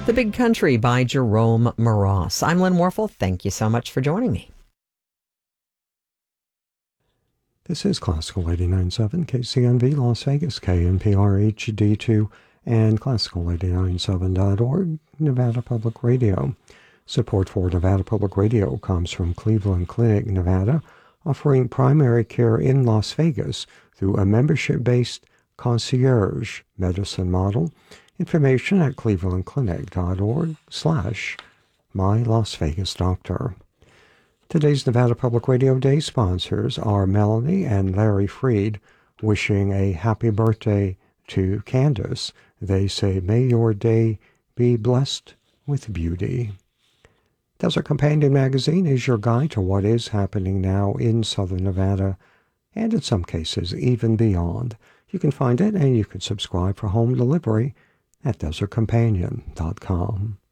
The Big Country by Jerome Moross. I'm Lynn Warfel. Thank you so much for joining me. This is Classical 89.7 KCNV Las Vegas, KNPR HD2, and Classical897.org, Nevada Public Radio. Support for Nevada Public Radio comes from Cleveland Clinic, Nevada, offering primary care in Las Vegas through a membership-based concierge medicine model. Information at clevelandclinic.org/mylasvegasdoctor. Today's Nevada Public Radio Day sponsors are Melanie and Larry Freed, wishing a happy birthday to Candace. They say, may your day be blessed with beauty. Desert Companion Magazine is your guide to what is happening now in Southern Nevada, and in some cases even beyond. You can find it and you can subscribe for home delivery at desertcompanion.com.